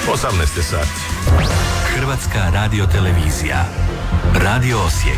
18 sati. Hrvatska radiotelevizija. Radio Osijek.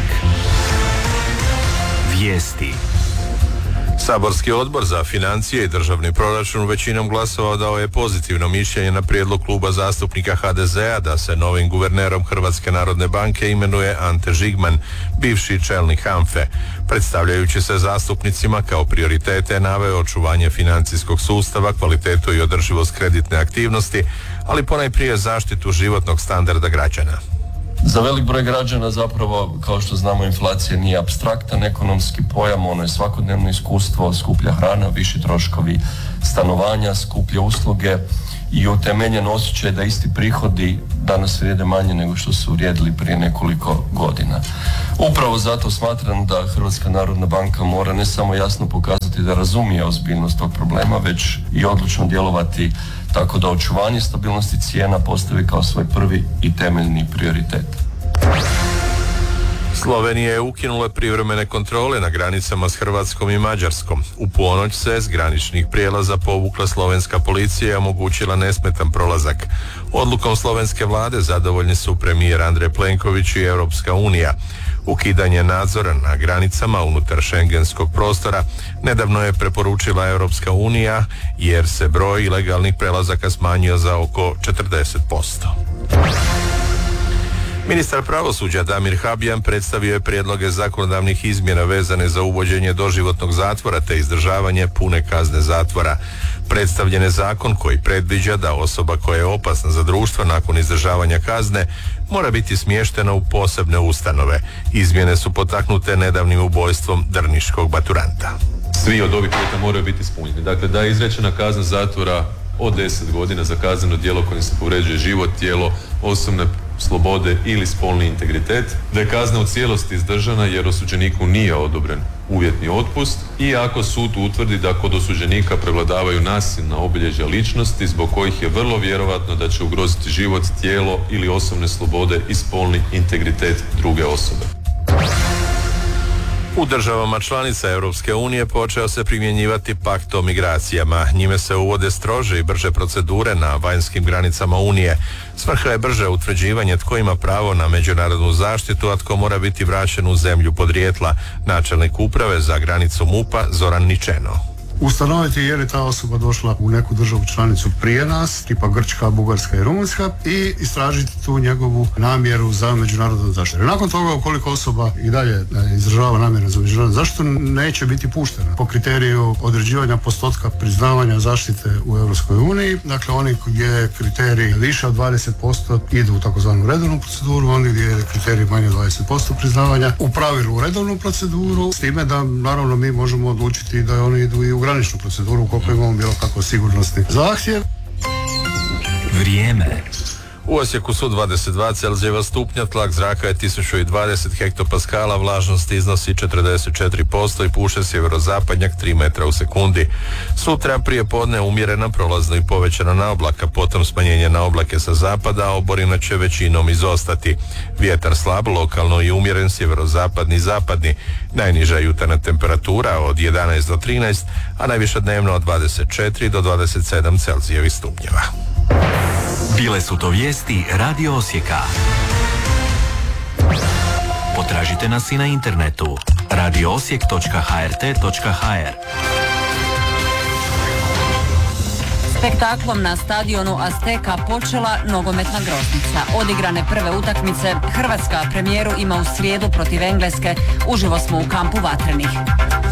Vijesti. Saborski odbor za financije i državni proračun većinom glasova dao je pozitivno mišljenje na prijedlog kluba zastupnika HDZ-a da se novim guvernerom Hrvatske narodne banke imenuje Ante Žigman, bivši čelnik HANFE. Predstavljajući se zastupnicima kao prioritete naveo očuvanje financijskog sustava, kvalitetu i održivost kreditne aktivnosti, ali ponajprije zaštitu životnog standarda građana. Za velik broj građana zapravo, kao što znamo, inflacija nije apstraktan ekonomski pojam, ono je svakodnevno iskustvo, skuplja hrana, viši troškovi stanovanja, skuplje usluge i utemeljen osjećaj da isti prihodi danas vrijede manje nego što su vrijedili prije nekoliko godina. Upravo zato smatram da Hrvatska narodna banka mora ne samo jasno pokazati da razumije ozbiljnost tog problema, već i odlučno djelovati tako da očuvanje stabilnosti cijena postavi kao svoj prvi i temeljni prioritet. Slovenija je ukinula privremene kontrole na granicama s Hrvatskom i Mađarskom. U ponoć se s graničnih prijelaza povukla slovenska policija i omogućila nesmetan prolazak. Odlukom slovenske vlade zadovoljni su premijer Andrej Plenković i Europska unija. Ukidanje nadzora na granicama unutar šengenskog prostora nedavno je preporučila Europska unija jer se broj ilegalnih prelazaka smanjio za oko 40%. Ministar pravosuđa Damir Habijan predstavio je prijedloge zakonodavnih izmjena vezane za uvođenje doživotnog zatvora te izdržavanje pune kazne zatvora. Predstavljen je zakon koji predviđa da osoba koja je opasna za društvo nakon izdržavanja kazne mora biti smještena u posebne ustanove. Izmjene su potaknute nedavnim ubojstvom drniškog maturanta. Svi od ovih uvjeta moraju biti ispunjeni. Dakle, da je izrečena kazna zatvora od 10 godina za kazneno djelo kojim se povređuje život, tijelo, osobne slobode ili spolni integritet, da je kazna u cijelosti izdržana jer osuđeniku nije odobren uvjetni otpust i ako sud utvrdi da kod osuđenika prevladavaju nasilna obilježja ličnosti zbog kojih je vrlo vjerojatno da će ugroziti život, tijelo ili osobne slobode i spolni integritet druge osobe. U državama članica Europske unije počeo se primjenjivati pakt o migracijama. Njime se uvode strože i brže procedure na vanjskim granicama Unije. Svrha je brže utvrđivanje tko ima pravo na međunarodnu zaštitu, a tko mora biti vraćen u zemlju podrijetla. Načelnik uprave za granicu MUP-a Zoran Ničeno. Ustanoviti je li ta osoba došla u neku državu članicu prije nas, tipa Grčka, Bugarska i Rumunjska, i istražiti tu njegovu namjeru za međunarodnu zaštitu. Nakon toga, ukoliko osoba i dalje izražava namjeru za međunarodnu zaštitu, neće biti puštena po kriteriju određivanja postotka priznavanja zaštite u Europskoj uniji. Dakle, oni gdje je kriterij više od 20% idu u takozvanu redovnu proceduru, oni gdje je kriterij manje od 20% priznavanja u pravilu u redovnu proceduru, s time da naravno mi možemo odlučiti da oni idu i u graničnu proceduru ukoliko imamo bilo kako sigurnosni zahtjev. Vrijeme. U Osijeku su 22 Celzijeva stupnja, tlak zraka je 1020 hektopaskala, vlažnost iznosi 44% i puše sjeverozapadnjak 3 metra u sekundi. Sutra prije podne umjerena, prolazno i povećana na oblaka, potom smanjenje na oblake sa zapada, a oborina će većinom izostati. Vjetar slab, lokalno i umjeren sjeverozapadni i zapadni. Najniža jutarnja temperatura od 11 do 13, a najviša dnevno od 24 do 27 Celzijevih stupnjeva. Bile su to vijesti Radio Osijeka. Potražite nas i na internetu radioosijek.hrt.hr. Spektaklom na stadionu Azteka počela nogometna groznica. Odigrane prve utakmice, Hrvatska premijeru ima u srijedu protiv Engleske, uživo smo u kampu Vatrenih.